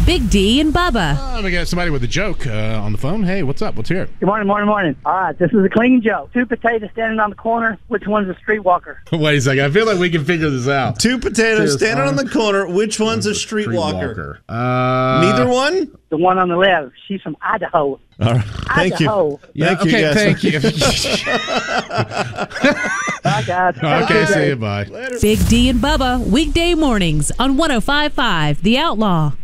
Big D and Bubba. We got somebody with a joke on the phone. Hey, what's up? Let's hear it. Good morning. All right, this is a clean joke. Two potatoes standing on the corner. Which one's a streetwalker? Wait a second. I feel like we can figure this out. Two potatoes standing on the corner. Which one's a streetwalker? Neither one? The one on the left. She's from Idaho. All right. Thank Idaho. you. Yeah, Thank you, guys. thank you. Bye, guys. Okay, see you. Bye. Big D and Bubba, weekday mornings on 105.5 The Outlaw.